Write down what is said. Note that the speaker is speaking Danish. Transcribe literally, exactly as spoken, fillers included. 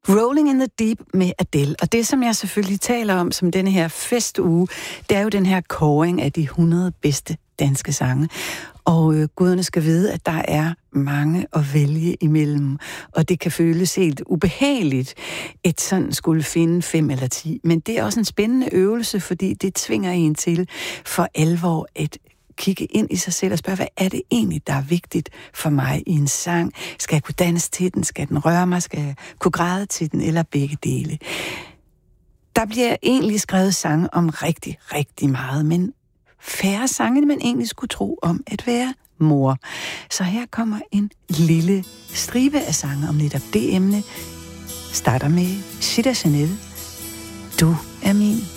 Rolling in the Deep med Adele. Og det, som jeg selvfølgelig taler om som denne her festuge, det er jo den her kåring af de hundrede bedste danske sange. Og øh, guderne skal vide, at der er mange at vælge imellem. Og det kan føles helt ubehageligt, et sådan skulle finde fem eller ti. Men det er også en spændende øvelse, fordi det tvinger en til for alvor at kigge ind i sig selv og spørge, hvad er det egentlig, der er vigtigt for mig i en sang? Skal jeg kunne danse til den? Skal den røre mig? Skal jeg kunne græde til den? Eller begge dele? Der bliver egentlig skrevet sange om rigtig, rigtig meget, men færre sange, end man egentlig skulle tro om at være mor. Så her kommer en lille stribe af sange om netop det emne. Starter med Chita Chanel. Du er min